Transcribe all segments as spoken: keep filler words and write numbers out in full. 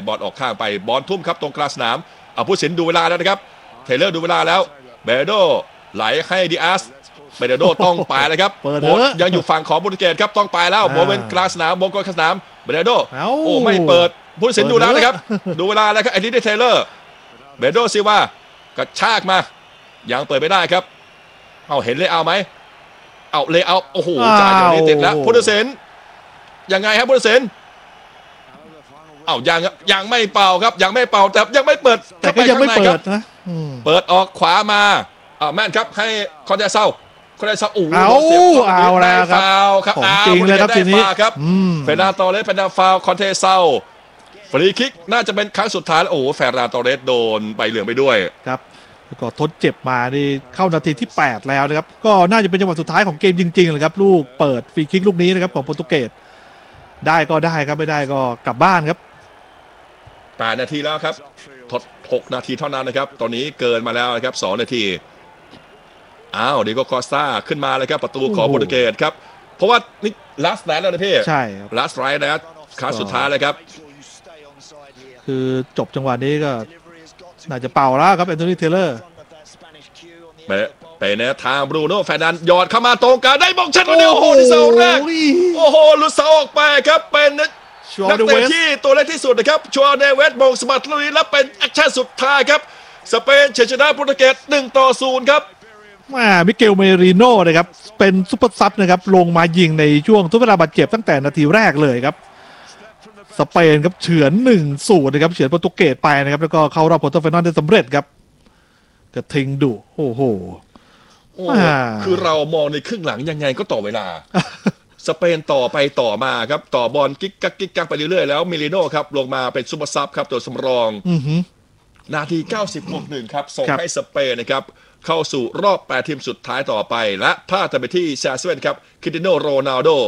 บอลออกข้างไปบอลทุ่มครับตรงกลางสนามเอาผู้สินดูเวลาแล้วนะครับเทเลอร์ดูเวลาแล้วเบโดไหลให้ดิอาสเบโดต้องไปเลยครับโบยังอยู่ฝั่งของโปรตุเกสครับต้องไปแล้วโบเป็นกลางสนามโบกลางสนามเบโดโอ้ไม่เปิดผู้สินดูแล้วนะครับดูเวลาแล้วครับไอ้นี่ได้เทเลอร์เบโดซิว่ากระชากมายังเปิดไม่ได้ครับเอาเห็นเลยเอาไหมเอาเลยเอาโอ้โหจ่ายอย่างนี้ติดแล้วพุทธศิลป์ยังไงครับพุทธศิลป์เอายังยังไม่เป่าครับยังไม่เป่าแต่ยังไม่เปิดแต่ก็ยังไม่เปิดนะเปิดออกขวามาเอาแม่นครับให้คอนเดเซาคอนเดเซาโอ้โหเอาเอาแล้วครับของจริงเลยครับทีนี้เฟรนันโตเรสเป็นดาวฟาวคอนเทเซาฟรีคิกน่าจะเป็นครั้งสุดท้ายโอ้โหเฟรนันโตเรสโดนใบเหลืองไปด้วยครับแล้วก็ทดเจ็บมานี่เข้านาทีที่แปดแล้วนะครับก็น่าจะเป็นจังหวะสุดท้ายของเกมจริงๆเลยครับลูกเปิดฟรีคิกลูกนี้นะครับของโปรตุเกสได้ก็ได้ครับไม่ได้ก็กลับบ้านครับแปดนาทีแล้วครับทดหกนาทีเท่านั้นนะครับตอนนี้เกินมาแล้วนะครับสองนาทีอ้าวดิโก้คอสตาขึ้นมาเลยครับประตูของโปรตุเกสครับเพราะว่านี่ลาสต์ไนท์แล้วนะพี่ใช่ครับลาสต์ไนท์นะครับครั้งสุดท้ายเลยครับคือจบจังหวะนี้ก็น่าจะเป่าแล้วครับแอนโทนีเทเลอร์ไปไปในทางบรูโน่แฟร์นันด์หยอดเข้ามาตรงกลางได้บอลชัดมาเดียวโอ้โหที่เสาแรกโอ้โหลุดเสาออกไปครับเป็นนักเตะที่ตัวเล็กที่สุดนะครับชัวเนเวสมงสมัติลุยและเป็นแอคชั่นสุดท้ายครับสเปนเฉยชนะโปรตุเกสหนึ่งต่อศูนย์ครับมามิเกลเมริโน่นะครับเป็นซุปเปอร์ซับนะครับลงมายิงในช่วงทดเวลาบาดเจ็บตั้งแต่นาทีแรกเลยครับสเปนครับเฉือนหนึ่งศูนย์นะครับเฉือนโปรตุเกสไปนะครับแล้วก็เข้ารอบควอเตอร์ไฟนอลได้สำเร็จครับกระทิงดุโอ้โหคือเรามองในครึ่งหลังยังไงก็ต่อเวลาสเปนต่อไปต่อมาครับต่อบอลกิ๊กกักกิ๊กกักไปเรื่อยๆแล้วมิลิโน่ครับลงมาเป็นซุปเปอร์ซับครับตัวสำรองนาทีเก้าสิบหกหนึ่งครับส่งให้สเปนนะครับเข้าสู่รอบแปดทีมสุดท้ายต่อไปและพลาดจะไปที่ซาเซเวนครับคริสเตียโนโรนัลโด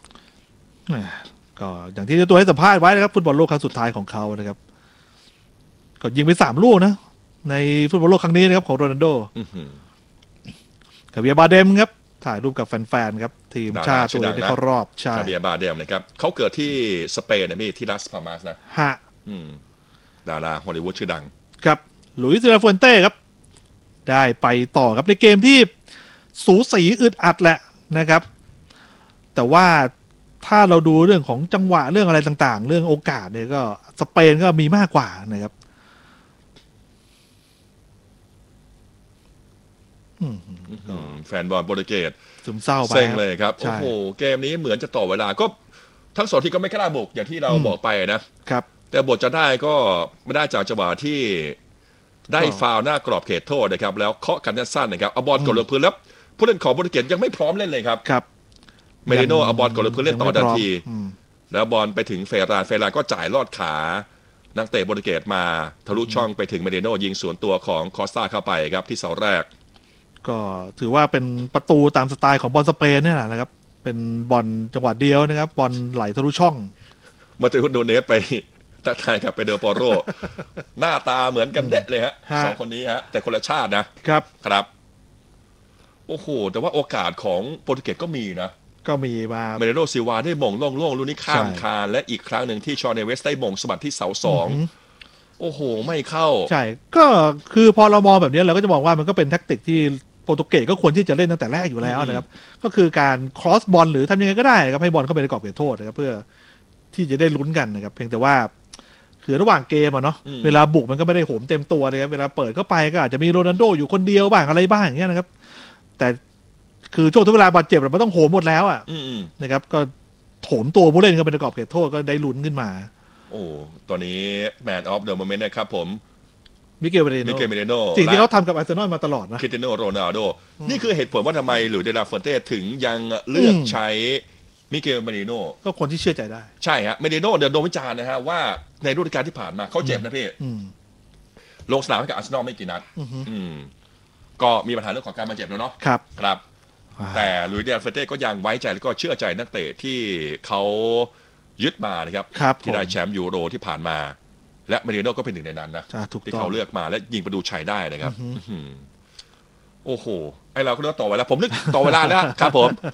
ก็อย่างที่เจ้าตัวให้สัมภาษณ์ไว้นะครับฟุตบอลโลกครั้งสุดท้ายของเขานะครับก็ยิงไปสามลูกนะในฟุตบอลโลกครั้งนี้นะครับของโรนัลโดกับเบียบาเดมครับถ่ายรูปกับแฟนๆครับทีมชาติตัวที่เข้ารอบใช่คาเบียบาเดมนะครับเขาเกิดที่สเปนนะพี่ที่ลาสพามาสนะฮะดาราฮอลลีวูดชื่อดังครับหลุยส์ เดลาฟูนเต้ครับได้ไปต่อครับในเกมที่สูสีอึดอัดแหละนะครับแต่ว่าถ้าเราดูเรื่องของจังหวะเรื่องอะไรต่างๆเรื่องโอกาสเนี่ยก็สเปนก็มีมากกว่านะครับแฟนบอลโปรตุเกสซึมเศร้าไปเซ็งเลยครับโอ้โหเกมนี้เหมือนจะต่อเวลาก็ทั้งสองทีมก็ไม่กล้าบุกอย่างที่เราบอกไปนะครับแต่บทจะได้ก็ไม่ได้จากจังหวะที่ได้ฟาวล์หน้ากรอบเขตโทษนะครับแล้วเคาะกันสั้นๆนะครับเอาบอลกดลงพื้นแล้วผู้เล่นของโปรตุเกสยังไม่พร้อมเล่นเลยครับครับเมริโน่เอาบอลกดลงพื้นเล่นต่อทันทีแล้วบอลไปถึงเฟรานเฟรานก็จ่ายลอดขานักเตะโปรตุเกสมาทะลุช่องไปถึงเมริโน่ยิงสวนตัวของคอสตาเข้าไปครับที่เสาแรกก็ถือว่าเป็นประตูตามสไตล์ของบอลสเปนนี่แหละนะครับเป็นบอลจังหวะเดียวนะครับบอลไหลทะลุช่องมาเตอุสโดเนสไปตัดทายกับไปเดอโปโรหน้าตาเหมือนกันเด็ดเลยฮะสองคนนี้ฮะแต่คนละชาตินะครับครับโอ้โหแต่ว่าโอกาสของโปรตุเกสก็มีนะก็มีมาเมเรโนซิลวาได้มงโล่งๆลูกนี้ข้ามคานและอีกครั้งหนึ่งที่ชอเนเวสได้มงสมัติที่เสาสองโอ้โหไม่เข้าใช่ก็คือพอเรามองแบบนี้เราก็จะมองว่ามันก็เป็นแทคติกที่โปรตุเกสก็ควรที่จะเล่นตั้งแต่แรกอยู่แล้วนะครับก็คือการครอสบอลหรือทำยังไงก็ได้ครับให้บอลเข้าไปในกรอบเขตโทษนะครับเพื่อที่จะได้ลุ้นกันนะครับเพียงแต่ว่าคือระหว่างเกมอะเนาะเวลาบุกมันก็ไม่ได้โหมเต็มตัวเลยครับเวลาเปิดเข้าไปก็อาจจะมีโรนัลโดอยู่คนเดียวบ้างอะไรบ้างอย่างเงี้ยนะครับแต่คือช่วงทุกเวลาบาดเจ็บมันต้องโหมหมดแล้วอ่ะนะครับก็โถมตัวผู้เล่นเข้าไปในกรอบเขตโทษก็ได้ลุ้นขึ้นมาโอ้ตอนนี้แมนออฟเดอะโมเมนต์นะครับผมมิเกลเมเรโน่มิเกลเมเรโน่สิ่งที่เขาทำกับอาร์เซนอลมาตลอดนะคริสเตียโนโรนัลโดนี่คือเหตุผลว่าทำไมหลุยส์ เดลาฟูนเต้ถึงยังเลือกใช้มิเกลเมเรโน่ก็คนที่เชื่อใจได้ใช่ฮะเมเรโน่เดี๋ยวโดนวิจารณ์นะฮะว่าในฤดูกาลที่ผ่านมาเขาเจ็บนะพี่ลงสนามให้กับอาร์เซนอลไม่กี่นัดก็มีปัญหาเรื่องของการบาดเจ็บแล้วเนาะครับครับแต่ลุยส์ เดลาฟูนเต้ก็ยังไว้ใจแล้วก็เชื่อใจนักเตะที่เขายึดมานะครับที่ได้แชมป์ยูโรที่ผ่านมาและเมริโน่ก็เป็นหนึ่งในนั้นนะที่เขาเลือกมาและยิงประตูชัยได้นะครับโอ้โหไอเราก็เลือกต่อเวลาผมนึกต่อเวลาแล้วครับผม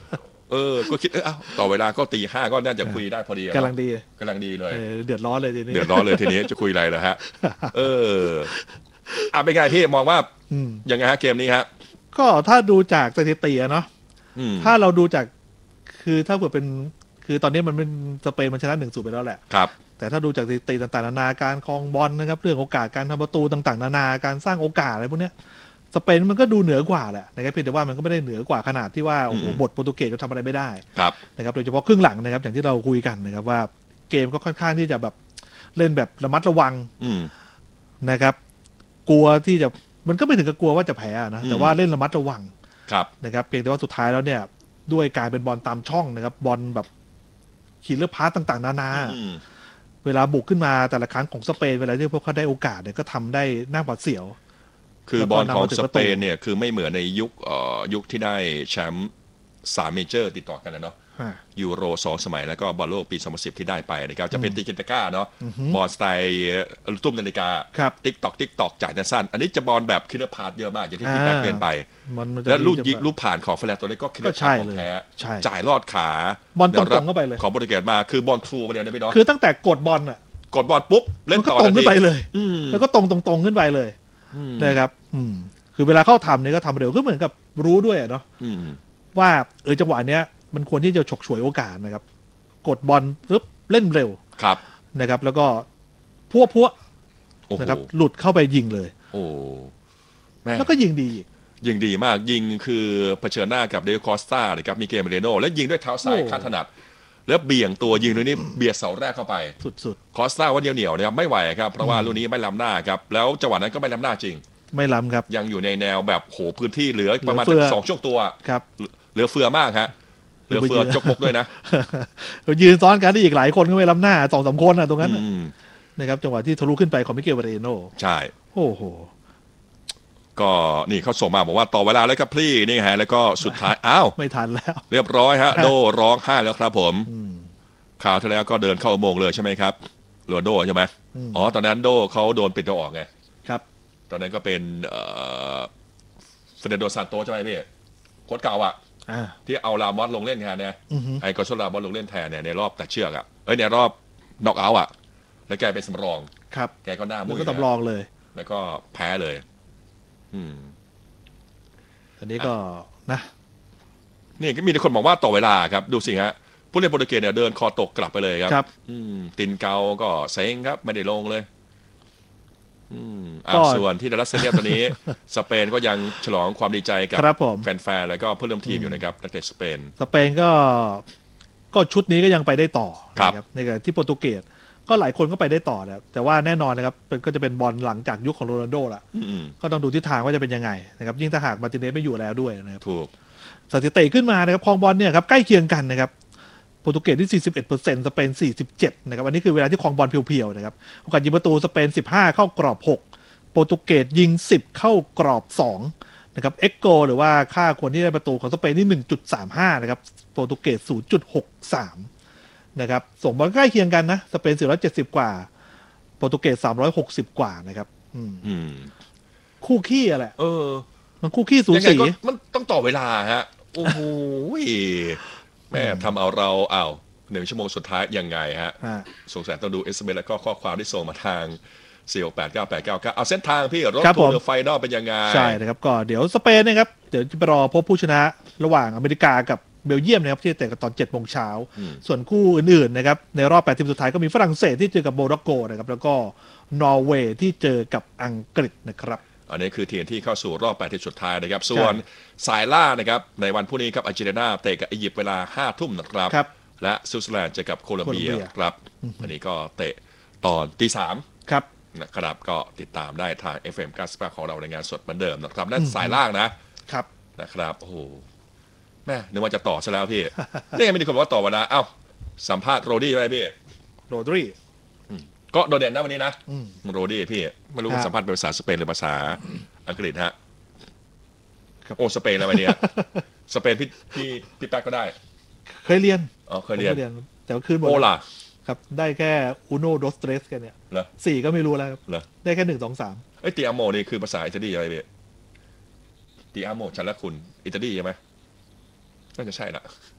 เออก็คิดเออเอ้าต่อเวลาก็ตีห้าก็น่าจะคุยได้พอดีกำลังดีกำลังดีเลยเออเดือดร้อนเลยทีนี้เดือดร้อนเลยทีนี้จะคุยอะไรเหรอฮะ เอออ่ะเป็นไงพี่มองว่าอืมยังไงฮะเกมนี้ฮะก็ถ้าดูจากสถิติอะเนาะอืมถ้าเราดูจากคือถ้าเกิดเป็นคือตอนนี้มันเป็นสเปนมันชนะหนึ่งศูนย์ไปแล้วแหละครับแต่ถ้าดูจากสถิติต่างๆนานาการครองบอลนะครับ เรื่องโอกาสการทำประตูต่างๆนานาการสร้างโอกาสอะไรพวกเนี้ยสเปนมันก็ดูเหนือกว่าแหละนะครับเพียงแต่ว่ามันก็ไม่ได้เหนือกว่าขนาดที่ว่าโอ้โหอืมบทโปรตุเกสจะทำอะไรไม่ได้ครับนะครับโดยเฉพาะครึ่งหลังนะครับอย่างที่เราคุยกันนะครับว่าเกมก็ค่อนข้างที่จะแบบเล่นแบบระมัดระวังอืมนะครับ กลัวที่จะมันก็ไม่ถึงกับกลัวว่าจะแพ้นะอืมแต่ว่าเล่นระมัดระวังครับนะครับเพียงแต่ว่าสุดท้ายแล้วเนี่ยด้วยการเป็นบอลตามช่องนะครับบอลแบบขีดเลือพาสต่างๆ นานาอืมเวลาบุกขึ้นมาแต่ละครั้งของสเปนเวลาที่พวกเขาได้โอกาสเนี่ยก็ทำได้น่าหวาดเสียวคือแล้วบก็อลของนำมาถึงสประตูเปนเนี่ยคือไม่เหมือนในยุคเอ่อยุคที่ได้แชมป์สามเมเจอร์ติดต่อกันนะเนาะอ่ายูโรสองสมัยแล้วก็บอลโลกปีสองพันสิบที่ได้ไปนะครับจะเป็นติกินตาก้าเนาะอือฮึบอลสไตล์ตุ้มนาฬิกาครับติ๊กตอกติ๊กตอกจ่ายสั้นๆอันนี้จะบอลแบบคิลเลอร์พาสเยอะมากอย่างที่พี่อ่าแบ็คเล่นไปมันมันจะแล้วลูกจะยิงลูกผ่านของเฟรนตัวนี้ก็คิลเลอก็ร์ใช่พาสของเลยแท้ใช่จ่ายลอดขาบอลตรงๆแนวบเข้าไปเลยของโปรตุเกสมาคือบอลทรูมาเนี่ยนะพี่เนาะคือตั้งแต่กดบอลอ่ะกดบอลปุ๊บเล่นมันก็ต่อตรงขึ้นไปทัทีเลยอืมแล้วก็ตรงตรงๆขึ้นไปเลยอืมนะครับ อืม คือเวลาเข้าทำเนี่ยก็ทำเร็วก็เหมือนกับรู้ด้วยอะเนาะอืมว่าเออจังหวะเนี้ยมันควรที่จะฉกฉวยโอกาสนะครับ กดบอลปึ๊บเล่นเร็วครับนะครับ แล้วก็พัวพัวโอ้โหนะครับ หลุดเข้าไปยิงเลยโอ้แม่แล้วก็ยิงดีอีกยิงดีมากยิงคือเผชิญหน้ากับเดลคอสตานะครับมีเกมเรโนแล้วยิงด้วยเท้าซ้ายโอ้ข้างถนัด แล้วเบี่ยงตัวยิงด้วยนี่เบียดเสาแรกเข้าไปสุดคอสตาว่าเหนียวเหนียวๆนะครับไม่ไหวครับเพราะว่าลูกนี้ไม่ล้ำหน้าครับแล้วจังหวะนั้นก็ไม่ล้ำหน้าจริงๆ ไม่ล้ำครับยังอยู่ในแนวแบบโหพื้นที่เหลือประมาณเหลือเฟือสองช่วงตัวครับเหลือเฟือมากฮะเหลือเฟือเหลือเฟือจกมกด้วยนะยืนซ้อนกันได้อีกหลายคนก็ไม่ล้ำหน้าสองสามคนอ่ะตรงนั้นน่ะอืมนะครับจังหวะที่ทะลุขึ้นไปของมิเกลเบเรโนใช่โอ้โหก็นี่เขาส่งมาบอกว่าต่อเวลาแล้วครับพี่นี่ฮะแล้วก็สุดท้ายอ้าวไม่ทันแล้วเรียบร้อยฮะ โดร้องไห้แล้วครับผมอืมข่าวที่แล้วก็เดินเข้าอุโมงค์เลยใช่ไหมครับหรือว่าโดใช่ไหมอืมอ๋อตอนนั้นโดเขาโดนปิดตัวออกไงครับตอนนั้นก็เป็นเอ่อเฟรนโดซานโตใช่ไหมพี่โค้ชเก่าอะอ่าที่เอาลามอสลงเล่นแทนเนี่ยอือฮึไอ้กอชลามอสลงเล่นแทนเนี่ยในรอบตัดเชือกอะเอ้ยในรอบน็อกเอาท์อะแล้วแกเป็นสำรองครับแกก็หน้ามัมุ้นยก็ตำรองเลยแล้วก็แพ้เลย อืมอันนี้ก็นะนี่ก็มีคนบอกว่าต่อเวลาครับ ดูสิฮะผู้เล่นโปรตุเกสเนี่ยเดินคอตกกลับไปเลยครับครับอืมตินเกาก็เซ็งครับไม่ได้ลงเลย อืมอ่าก็ส่วนที่ดัลลัสเซเนียตอนนี้ สเปนก็ยังฉลองความดีใจกับครับผมแฟนๆแล้วก็เพื่อนร่วมทีมอยู่นะครับนักเตะสเปนสเปนก็ ก็ชุดนี้ก็ยังไปได้ต่อครับนะในขณะที่โปรตุเกสก็หลายคนก็ไปได้ต่อนะครับแต่ว่าแน่นอนนะครับเป็นก็จะเป็นบอลหลังจากยุคของโรนัลโดละอืมก็ต้องดูทิศทางว่าจะเป็นยังไงนะครับยิ่งถ้าหากมาร์ติเนสไม่อยู่แล้วด้วยนะครับถูกสถิติขึ้นมานะครับครองบอลเนี่ยครับใกล้เคียงกันนะครับโปรตุเกสที่ สี่สิบเอ็ดเปอร์เซ็นต์ สเปน สี่สิบเจ็ด นะครับอันนี้คือเวลาที่ครองบอลเพียวๆนะครับโอกาสยิงประตูสเปน สิบห้า เข้ากรอบ หก โปรตุเกสยิง สิบ เข้ากรอบ สอง นะครับเอ็กโกหรือว่าค่าคนที่ได้ประตูของสเปนนี่ หนึ่งจุดสามห้า นะครับโปรตุเกส ศูนย์จุดหกสาม นะครับส่งบอลใกล้เคียงกันนะสเปน สี่ร้อยเจ็ดสิบ กว่าโปรตุเกส สามร้อยหกสิบ กว่านะครับอืมอืมคู่ขี้อะแหละเออมันคู่ขี้สูยังไงสีก็มันต้องต่อเวลาฮะ โอ้โหแม่ทำเอาเราอ้าวหนึ่งชั่วโมงสุดท้ายยังไงฮะอ่าสงสัยต้องดูเอสเอ็มเอสแล้วก็ข้อความที่ส่งมาทางสี่ หก แปด เก้า แปด เก้า เก้าเอาเส้นทางพี่รถครับทัวผมร์ไฟนอลเป็นยังไงใช่นะครับก็เดี๋ยวสเปนนะครับเดี๋ยวจะไปรอพบผู้ชนะระหว่างอเมริกากับเบลเยียมนะครับที่จะเตะกันตอนเจ็ดโมงเช้าอืมส่วนคู่อื่นๆนะครับในรอบแปดทีมสุดท้ายก็มีฝรั่งเศสที่เจอกับโมร็อกโกนะครับแล้วก็นอร์เวย์ที่เจอกับอังกฤษนะครับอันนี้คือทีมที่เข้าสู่รอบแปดทีมสุดท้ายนะครับ ส่วนสายล่านะครับในวันพรุ่งนี้ครับอาร์เจนตินาเตะกับอียิปต์เวลาห้าทุ่มนะครับครับและสวิตเซอร์แลนด์เจอกับโคลอมเบียโคลอมเบียครับ อันนี้ก็เตะตอนตีสามครับนะครับก็ติดตามได้ทาง เอฟ เอ็ม เก้าสิบแปดของเราในงานสดเหมือนเดิมนะครับนั่นสายล่างนะครับ นะครับโอ้โหแม่นึกว่าจะต่อซะแล้วพี่ นี่ยังไม่มีคนบอกว่าต่อวันนะเอ้าสัมภาษณ์โรดี้ไว้พี่โรดรีก็โดดเด่นนะวันนี้นะอืมโรดี้พี่ไม่รู้ครับสัมภาษณ์เป็นภาษาสเปนหรือภาษาอังกฤษฮะครับโอ้สเปนอะไรเนี่ย สเปนพี่พี่พี่แป๊กก็ได้เคยเรียนอ๋อเคยเรียนแต่ว่าคืนหมดโอล่ะครับได้แค่อูโนโดสเตรสกันเนี่ยเหรอสี่ก็ไม่รู้แล้วครับเหรอได้แค่หนึ่งสองสามเอ้ยตีอาโมนี่คือภาษาอิตาลีอะไรพี่ตีอาโมฉันและคุณอิตาลีใช่ไหมน่าจะใช่ละ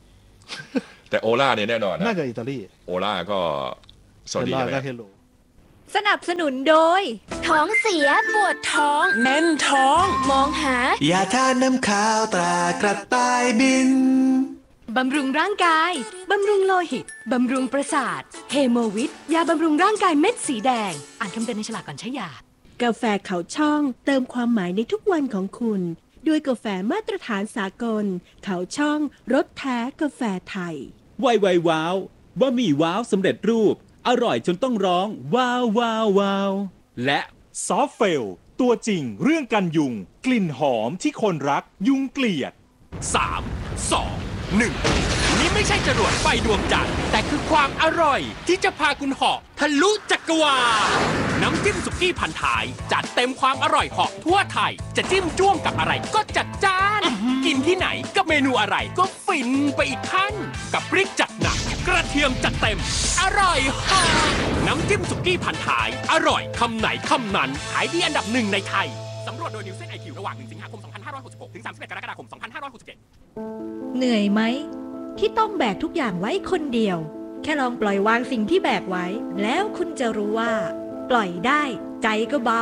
แต่โอล่าเนี่ยแน่นอนน่านะจะอิตาลีโอล่าก็สวัสดีเฮลใช่ไหมล่าก็เฮโลสนับสนุนโดย ท้องเสียปวดท้องแน่นท้องมองหาอย่าทานน้ำข้าวตรากระต่ายบินบำรุงร่างกาย บำรุงโลหิต บำรุงประสาท เฮโมวิทยาบำรุงร่างกายเม็ดสีแดง อ่านคำเตือนในฉลากก่อนใช้ยากาแฟเขาช่องเติมความหมายในทุกวันของคุณ ด้วยกาแฟมาตรฐานสากล เขาช่องรสแท้กาแฟไทยไวไวว้าวบะหมี่ว้าวสำเร็จรูป อร่อยจนต้องร้องว้าวว้าวว้าวและซอฟเฟลตัวจริงเรื่องกันยุง กลิ่นหอมที่คนรักยุงเกลียดสาม สอง หนึ่ง นี่ไม่ใช่จรวดไฟดวงจันทร์แต่คือความอร่อยที่จะพาคุณเหาะทะลุจักรวาลน้ำจิ้มสุกี้พันท้ายจัดเต็มความอร่อยเหาะทั่วไทย จะจิ้มจ้วงกับอะไรก็จัดจ้าน กินที่ไหนกับเมนูอะไรก็ฟินไปอีกขั้น กับพริกจัดหนักกระเทียมจัดเต็ม อร่อยเหาะน้ำจิ้มสุกี้พันท้าย อร่อยคำไหนคำนั้นขายดีอันดับหนึ่งในไทยสำรวจโดยนิวเซนไอคิวระหว่างหนึ่งสิงหาคมสองพันห้าร้อยหกสิบหกถึงสามสิบเอ็ดกรกฎาคมสองพันห้าร้อยหกสิบเจ็ดเหนื่อยไหมที่ต้องแบกทุกอย่างไว้คนเดียว แค่ลองปล่อยวางสิ่งที่แบกไว้ แล้วคุณจะรู้ว่า ปล่อยได้ใจก็เบา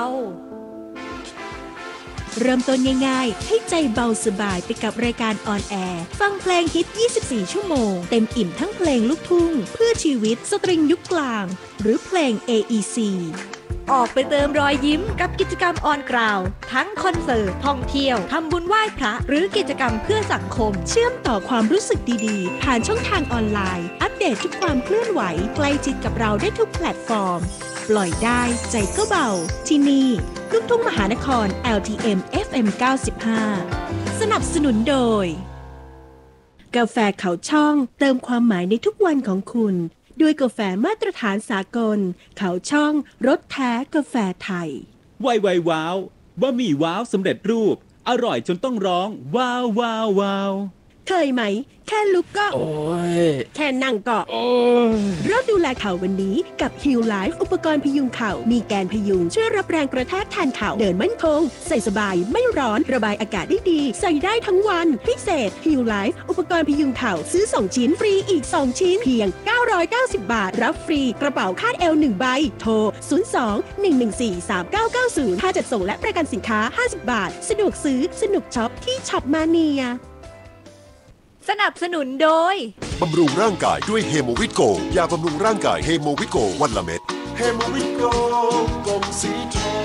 เริ่มต้นง่ายๆ ให้ใจเบาสบายไปกับรายการออนแอร์ฟังเพลงฮิต ยี่สิบสี่ ชั่วโมง เต็มอิ่มทั้งเพลงลูกทุ่ง เพื่อชีวิตสตริงยุคกลาง หรือเพลง เอ อี ซีออกไปเติมรอยยิ้มกับกิจกรรมออนกราวทั้งคอนเสิร์ตท่องเที่ยวทำบุญไหว้พระหรือกิจกรรมเพื่อสังคมเชื่อมต่อความรู้สึกดีๆ ผ่านช่องทางออนไลน์ อัปเดตทุกความเคลื่อนไหวใกล้ชิดกับเราได้ทุกแพลตฟอร์ม ปล่อยได้ใจก็เบา ที่นี่ลูกทุ่งมหานคร แอล ที เอ็ม เอฟ เอ็ม เก้าสิบห้า สนับสนุนโดย กาแฟเขาช่องเติมความหมายในทุกวันของคุณด้วยกาแฟมาตรฐานสากล เขาช่องรสแท้กาแฟไทยไวไวว้าวบะหมี่ว้าวสำเร็จรูป อร่อยจนต้องร้องว้าวว้าวว้าวเคยไหม แค่ลุกก็โอ้ยแค่นั่งก็เริ่มดูแลเข่าวันนี้กับ Heal Life อุปกรณ์พยุงเข่ามีแกนพยุงช่วยรับแรงกระแทกแทนเข่าเดินมั่นคง ใส่สบายไม่ร้อนระบายอากาศได้ดี ใส่ได้ทั้งวันพิเศษ Heal Life อุปกรณ์พยุงเข่าซื้อสองชิ้นฟรีอีกสองชิ้นเพียงเก้าร้อยเก้าสิบบาทรับฟรีกระเป๋าคาดเอวหนึ่งใบโทรศูนย์ สอง หนึ่ง หนึ่ง สี่ สาม เก้า เก้า ศูนย์ค่าจัดส่งและประกันสินค้าห้าสิบบาทสะดวกซื้อสนุกช็อปที่ช็อปมาเนียสนับสนุนโดยบำรุงร่างกายด้วยเฮโมวิตโกยาบำรุงร่างกายเฮโมวิตโกวันละเม็ดเฮโมวิตโกกลมสีทอง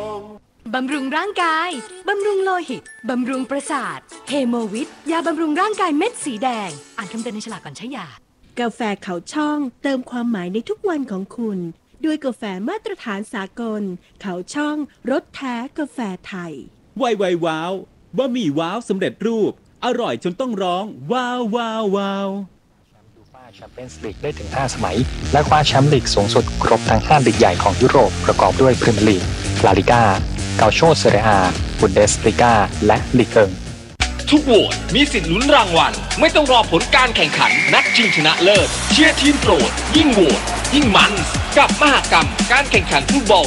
บำรุงร่างกาย บำรุงโลหิต บำรุงประสาท เฮโมวิทยาบำรุงร่างกายเม็ดสีแดง อ่านคำเตือนในฉลากก่อนใช้ยากาแฟเขาช่องเติมความหมายในทุกวันของคุณด้วยกาแฟมาตรฐานสากล เขาช่องรสแท้กาแฟไทยไวไวว้าวบะหมี่ว้าวสำเร็จรูป อร่อยจนต้องร้องว้าวว้าวว้าวยูฟ่าแชมเปี้ยนส์ลีกได้ถึงห้าสมัยและคว้าแชมป์ลีกสูงสุดครบทั้งห้าลีกใหญ่ของยุโรปประกอบด้วยพรีเมียร์ลีก ลาลิก้า เกาโชเซเรียอา บุนเดสลีกาและลีกเอิงทุกโหวตมีสิทธิ์ลุ้นรางวัลไม่ต้องรอผลการแข่งขันนัดชิงชนะเลิศเชียร์ทีมโปรดยิ่งโหวตยิ่งมันกับมหกรรมการแข่งขันฟุตบอล